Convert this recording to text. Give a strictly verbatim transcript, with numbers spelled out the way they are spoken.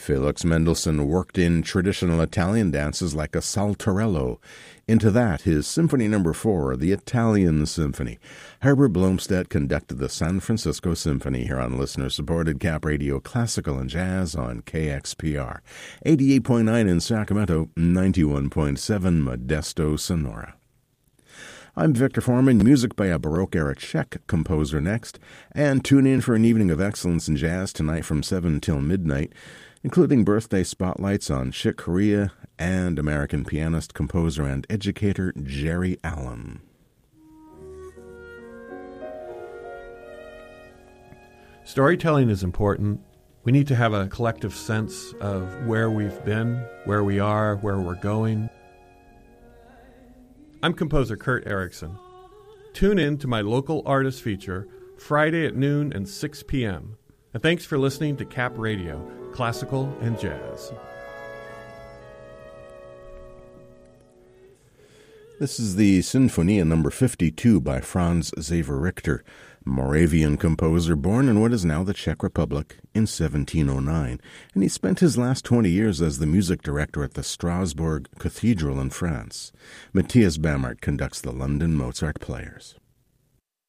Felix Mendelssohn worked in traditional Italian dances like a saltarello. Into that, his Symphony Number Four, the Italian Symphony. Herbert Blomstedt conducted the San Francisco Symphony here on listener-supported Cap Radio Classical and Jazz on K X P R. eighty-eight point nine in Sacramento, ninety-one point seven Modesto, Sonora. I'm Victor Foreman, music by a Baroque-era Czech composer next, and tune in for an evening of excellence in jazz tonight from seven till midnight, including birthday spotlights on Chick Corea and American pianist, composer, and educator Jerry Allen. Storytelling is important. We need to have a collective sense of where we've been, where we are, where we're going. I'm composer Kurt Erickson. Tune in to my local artist feature Friday at noon and six p.m. And thanks for listening to Cap Radio, Classical and Jazz. This is the Sinfonia number fifty-two by Franz Xaver Richter, Moravian composer born in what is now the Czech Republic in seventeen oh nine, and he spent his last twenty years as the music director at the Strasbourg Cathedral in France. Matthias Bamert conducts the London Mozart Players.